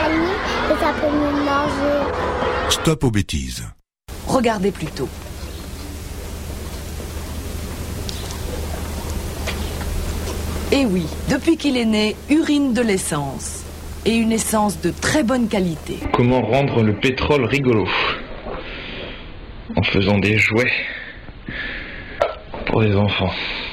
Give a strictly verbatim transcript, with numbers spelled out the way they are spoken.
animes et ça peut me manger. Stop aux bêtises. Regardez plutôt. Et oui, depuis qu'il est né, urine de l'essence. Et une essence de très bonne qualité. Comment rendre le pétrole rigolo? En faisant des jouets pour les enfants.